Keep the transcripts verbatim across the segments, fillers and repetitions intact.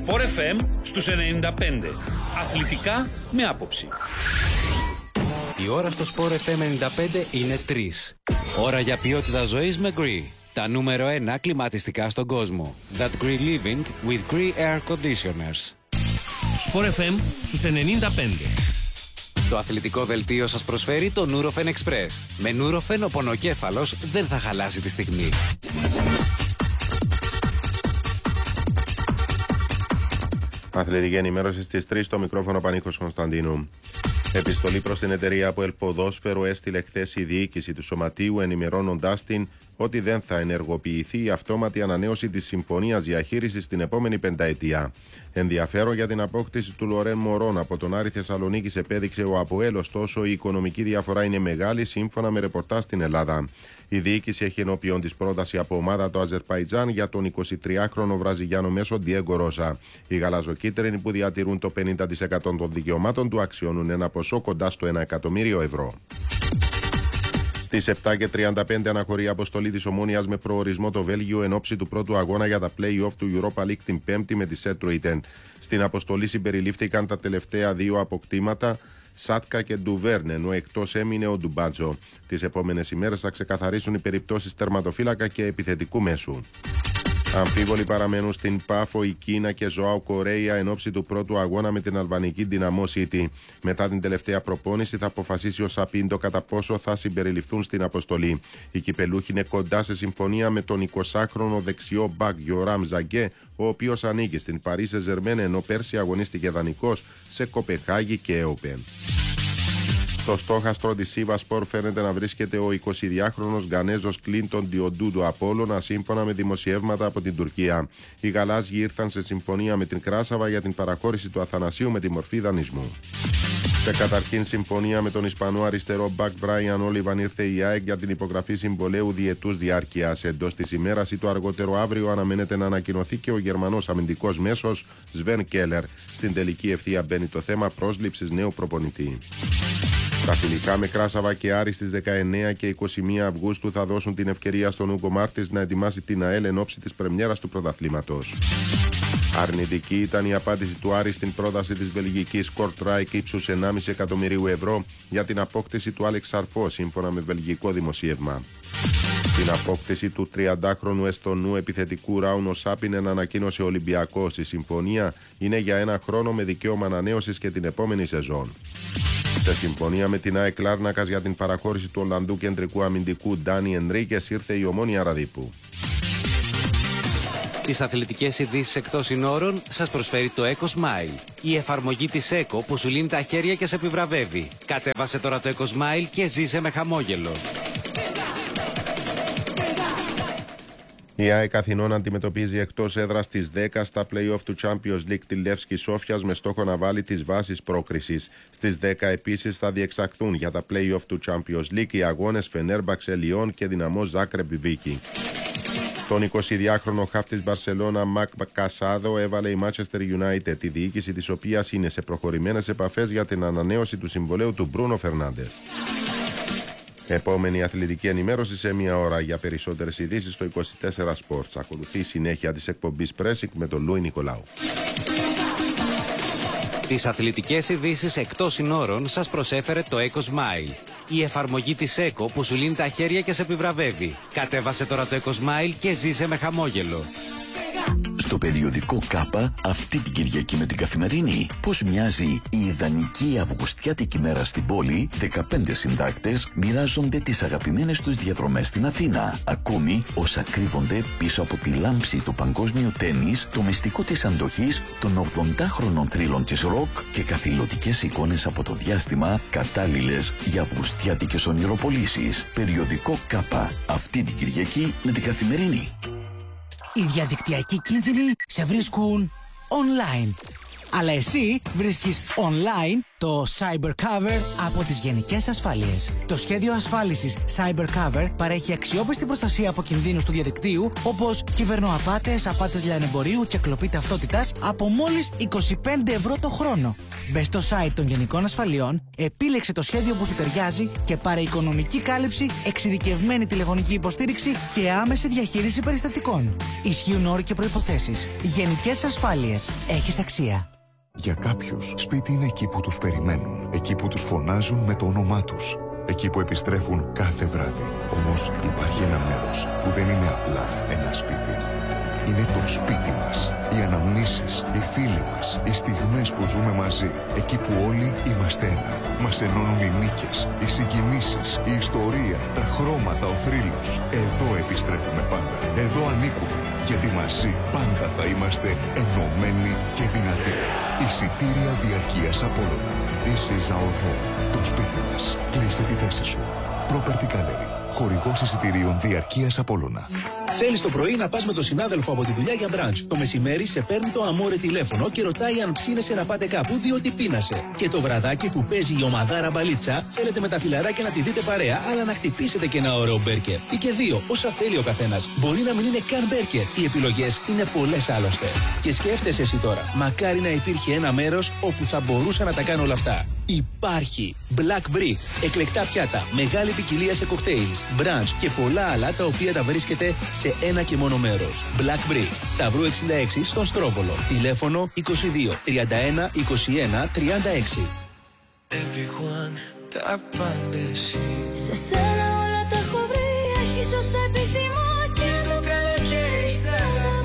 Sport εφ εμ στους ενενήντα πέντε. Αθλητικά με άποψη. Η ώρα στο Sport εφ εμ ενενήντα πέντε είναι τρεις. Ώρα για ποιότητα ζωής με Gree. Τα νούμερο ένα κλιματιστικά στον κόσμο. That Gree Living with Gree Air Conditioners. Sport εφ εμ στους ενενήντα πέντε. Το αθλητικό δελτίο σας προσφέρει το Nurofen Express. Με Nurofen ο πονοκέφαλος δεν θα χαλάσει τη στιγμή. Αθλητική ενημέρωση στις τρεις, στο μικρόφωνο Πανίκος Κωνσταντίνου. Επιστολή προς την εταιρεία από Ελποδόσφαιρο έστειλε χθες η διοίκηση του σωματείου, ενημερώνοντάς την ότι δεν θα ενεργοποιηθεί η αυτόματη ανανέωση της συμφωνίας διαχείρισης την επόμενη πενταετία. Ενδιαφέρον για την απόκτηση του Λορέν Μωρόν από τον Άρη Θεσσαλονίκης επέδειξε ο ΑΠΟΕΛ, ωστόσο η οικονομική διαφορά είναι μεγάλη σύμφωνα με ρεπορτάζ στην Ελλάδα. Η διοίκηση έχει ενώπιον της πρόταση από ομάδα το Αζερπαϊτζάν για τον εικοσιτριάχρονο Βραζιλιάνο μέσο Ντιέγκο Ρόζα. Οι γαλαζοκίτρινοι που διατηρούν το πενήντα τοις εκατό των δικαιωμάτων του αξιώνουν ένα ποσό κοντά στο ένα εκατομμύριο ευρώ. Στις επτά και τριάντα πέντε αναχωρεί η αποστολή της Ομόνοιας με προορισμό το Βέλγιο εν ώψη του πρώτου αγώνα για τα play-off του Europa League την Πέμπτη με τη Σέτρουιτεν. Στην αποστολή συμπεριλήφθηκαν τα τελευταία δύο αποκτήματα, Σάτκα και Ντουβέρν, ενώ εκτός έμεινε ο Ντουμπάτζο. Τις επόμενες ημέρες θα ξεκαθαρίσουν οι περιπτώσεις τερματοφύλακα και επιθετικού μέσου. Αμφίβολοι παραμένουν στην Πάφο η Κίνα και Ζωάου Κορέια εν ώψη του πρώτου αγώνα με την αλβανική Δυναμό City. Μετά την τελευταία προπόνηση θα αποφασίσει ο Σαπίντο κατά πόσο θα συμπεριληφθούν στην αποστολή. Οι κυπελούχοι είναι κοντά σε συμφωνία με τον εικοσάχρονο δεξιό μπακ Γιοράμ Ζαγκέ, ο οποίος ανήκει στην Παρί Σεν-Ζερμέν, ενώ πέρσι αγωνίστηκε δανεικός σε Κοπεχάγη και Έοπεν. Στο στόχαστρο της Σίβα Σπορ φαίνεται να βρίσκεται ο εικοσιδυάχρονος Γκανέζος Κλίντον Διοντούδο Απόλλωνα, σύμφωνα με δημοσιεύματα από την Τουρκία. Οι Γαλάζιοι ήρθαν σε συμφωνία με την Κράσαβα για την παραχώρηση του Αθανασίου με τη μορφή δανεισμού. Σε καταρχήν συμφωνία με τον Ισπανό αριστερό μπακ Μπράιαν Όλιβαν ήρθε η ΑΕΚ για την υπογραφή συμβολέου διετούς διάρκειας. Εντός της ημέρας ή το αργότερο αύριο αναμένεται να ανακοινωθεί και ο Γερμανός αμυντικός μέσος Σβεν Κέλερ. Στην τελική ευθεία μπαίνει το θέμα πρόσληψης νέου προπονητή. Τα φιλικά με Κράσαβα και Άρη στις δεκαεννέα και είκοσι μία Αυγούστου θα δώσουν την ευκαιρία στον Ούγκο Μάρτις να ετοιμάσει την ΑΕΛ εν ώψη της πρεμιέρας του πρωταθλήματος. Αρνητική ήταν η απάντηση του Άρη στην πρόταση της βελγικής Kortrijk ύψους ενάμιση εκατομμυρίου ευρώ για την απόκτηση του Άλεξ Σαρφό, σύμφωνα με βελγικό δημοσίευμα. Την απόκτηση του τριαντάχρονου Εστονού επιθετικού Ράουνο Σάπινεν ανακοίνωσε ο Ολυμπιακός. Η συμφωνία είναι για ένα χρόνο με δικαίωμα ανανέωσης και την επόμενη σεζόν. Σε συμφωνία με την ΑΕΚ Λάρνακας για την παραχώρηση του Ολλανδού κεντρικού αμυντικού Ντάνι Ενρίκες ήρθε η Ομόνοια Ραδίππου. Τις αθλητικές ειδήσεις εκτός συνόρων σας προσφέρει το Eco Smile. Η εφαρμογή της Eco που σου λύνει τα χέρια και σε επιβραβεύει. Κατέβασε τώρα το Eco Smile και ζήσε με χαμόγελο. Η ΑΕΚ Αθηνών αντιμετωπίζει εκτός έδρας τις δέκα στα play-off του Champions League τη Λεύσκη Σόφιας με στόχο να βάλει τις βάσεις πρόκρισης. Στις δέκα επίσης θα διεξαχθούν για τα play-off του Champions League οι αγώνες Φενέρμπαξε Λιόν και Δυναμό Ζάκρεμπ Βίκη. Τον εικοσιδυάχρονο χαφ της Μπαρσελόνα Μακ Κασάδο έβαλε η Manchester United, τη διοίκηση της οποίας είναι σε προχωρημένες επαφές για την ανανέωση του συμβολαίου του Μπρούνο Φερνάντες. Επόμενη αθλητική ενημέρωση σε μία ώρα. Για περισσότερες ειδήσεις στο είκοσι τέσσερα Sports. Ακολουθεί η συνέχεια της εκπομπής Pressing με τον Λούι Νικολάου. Τις αθλητικές ειδήσεις εκτός συνόρων σας προσέφερε το Eco Smile. Η εφαρμογή της Eco που σου λύνει τα χέρια και σε επιβραβεύει. Κατέβασε τώρα το Eco Smile και ζήσε με χαμόγελο. Στο περιοδικό Κάπα αυτή την Κυριακή με την Καθημερινή. Πώς μοιάζει η ιδανική αυγουστιάτικη μέρα στην πόλη, δεκαπέντε συντάκτες μοιράζονται τις αγαπημένες τους διαδρομές στην Αθήνα. Ακόμη όσα κρύβονται πίσω από τη λάμψη του παγκόσμιου τένις, το μυστικό της αντοχής των ογδοντάχρονων θρύλων της ροκ και καθηλωτικές εικόνες από το διάστημα κατάλληλες για αυγουστιάτικες ονειροπολίσεις. Περιοδικό Κάπα αυτή την Κυριακή με την Καθημερινή. Οι διαδικτυακοί κίνδυνοι σε βρίσκουν online. Αλλά εσύ βρίσκεις online Το Cybercover από τις Γενικές Ασφάλειες. Το σχέδιο ασφάλισης Cybercover παρέχει αξιόπιστη προστασία από κινδύνους του διαδικτύου, όπως κυβερνοαπάτες, απάτες λιανεμπορίου και κλοπή ταυτότητας, από μόλις είκοσι πέντε ευρώ το χρόνο. Μπες στο site των Γενικών Ασφαλιών, επίλεξε το σχέδιο που σου ταιριάζει και πάρε οικονομική κάλυψη, εξειδικευμένη τηλεφωνική υποστήριξη και άμεση διαχείριση περιστατικών. Ισχύουν όροι και προϋποθέσεις. Γενικές Ασφάλειες. Έχεις αξία. Για κάποιους, σπίτι είναι εκεί που τους περιμένουν, εκεί που τους φωνάζουν με το όνομά τους, εκεί που επιστρέφουν κάθε βράδυ. Όμως υπάρχει ένα μέρος που δεν είναι απλά ένα σπίτι. Είναι το σπίτι μας, οι αναμνήσεις, οι φίλοι μας, οι στιγμές που ζούμε μαζί, εκεί που όλοι είμαστε ένα. Μας ενώνουν οι νίκες, οι συγκινήσεις, η ιστορία, τα χρώματα, ο θρύλος. Εδώ επιστρέφουμε πάντα, εδώ ανήκουμε, γιατί μαζί πάντα θα είμαστε ενωμένοι και δυνατοί. Εισιτήρια διαρκείας Απόλλωνα. This is our home. Το σπίτι μας. Κλείσε τη θέση σου. Property Gallery. Χορηγός εισιτηρίων διαρκείας Απόλλωνα. Θέλεις το πρωί να πας με τον συνάδελφο από τη δουλειά για μπραντς. Το μεσημέρι σε παίρνει το αμόρε τηλέφωνο και ρωτάει αν ψήνεσαι να πάτε κάπου διότι πείνασε. Και το βραδάκι που παίζει η ομαδάρα μπαλίτσα, θέλετε με τα φιλαράκια να τη δείτε παρέα, αλλά να χτυπήσετε και ένα ωραίο μπέρκερ. Ή και δύο, όσα θέλει ο καθένας. Μπορεί να μην είναι καν μπέρκερ. Οι επιλογές είναι πολλές άλλωστε. Και σκέφτεσαι εσύ τώρα, μακάρι να υπήρχε ένα μέρος όπου θα μπορούσα να τα κάνω όλα αυτά. Υπάρχει Black Brick, εκλεκτά πιάτα, μεγάλη ποικιλία σε cocktails, brunch και πολλά άλλα τα οποία τα βρίσκεται σε ένα και μόνο μέρος. Black Brick, Σταυρού εξήντα έξι στον Στρόβολο. Τηλέφωνο είκοσι δύο τριάντα ένα είκοσι ένα τριάντα έξι. Everyone, τα πάντα εσύ. Σε σένα όλα τα έχω βρει, έχεις όσα επιθυμώ και το καλοκαίρι σ' αγαπώ.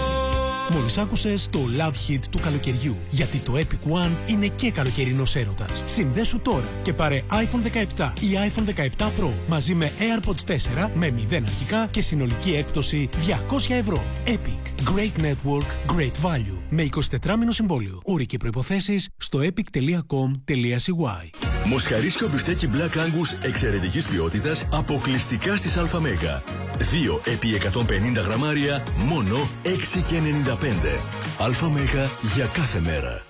Μόλις άκουσες το Love Hit του καλοκαιριού, γιατί το Epic One είναι και καλοκαιρινός έρωτας. Συνδέσου τώρα και πάρε άιφον δεκαεπτά ή άιφον δεκαεπτά Pro μαζί με AirPods τέσσερα με μηδέν αρχικά και συνολική έκπτωση διακόσια ευρώ. Epic. Great Network, Great Value. Με εικοσιτετράμηνο συμβόλαιο. Όροι και προϋποθέσεις στο epic τελεία com τελεία c y. Μοσχαρίσιο μπιφτέκι Black Angus εξαιρετικής ποιότητας αποκλειστικά στις ΑΜΕΓΑ. δύο επί εκατόν πενήντα γραμμάρια, μόνο έξι και ενενήντα πέντε. ΑΜΕΓΑ για κάθε μέρα.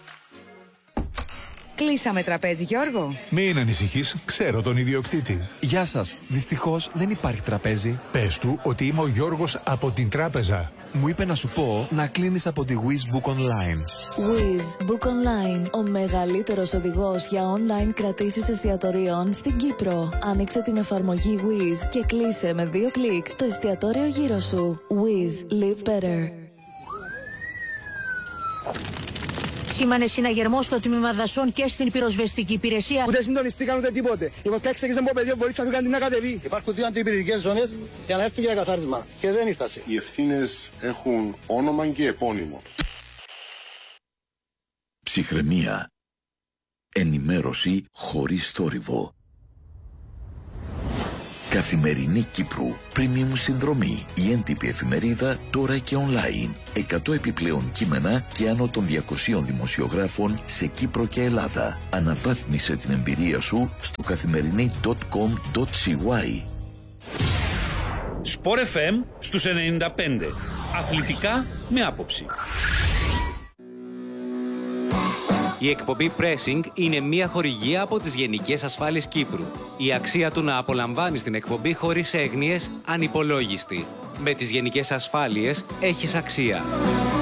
Κλείσαμε τραπέζι, Γιώργο. Μην ανησυχείς, ξέρω τον ιδιοκτήτη. Γεια σας. Δυστυχώς δεν υπάρχει τραπέζι. Πες του ότι είμαι ο Γιώργος από την τράπεζα. Μου είπε να σου πω να κλείνεις από τη Wiz Book Online. Wiz Book Online, ο μεγαλύτερος οδηγός για online κρατήσεις εστιατορίων στην Κύπρο. Άνοιξε την εφαρμογή Wiz και κλείσε με δύο κλικ το εστιατόριο γύρω σου. Wiz, live better. Σήμανε συναγερμό στο τμήμα δασών και στην πυροσβεστική υπηρεσία. Ούτε συντονιστήκαν ούτε τίποτε. Η φωτιά ξεκίνησε από παιδί, μπορεί να κάνει να κατεβεί. Υπάρχουν δύο αντιπυρηνικές ζώνες για να έρθουν για καθάρισμα. Και δεν ήρθασε. Οι ευθύνες έχουν όνομα και επώνυμο. Ψυχραιμία. Ενημέρωση χωρίς θόρυβο. Καθημερινή Κύπρου, premium συνδρομή, η έντυπη εφημερίδα τώρα και online. εκατό επιπλέον κείμενα και άνω των διακοσίων δημοσιογράφων σε Κύπρο και Ελλάδα. Αναβάθμισε την εμπειρία σου στο καθημερινή τελεία κομ τελεία σι γουάι. Sport εφ εμ στους ενενήντα πέντε. Αθλητικά με άποψη. Η εκπομπή Pressing είναι μια χορηγία από τις Γενικές Ασφάλειες Κύπρου. Η αξία του να απολαμβάνεις την εκπομπή χωρίς έγνοιες ανυπολόγιστη. Με τις Γενικές Ασφάλειες έχεις αξία.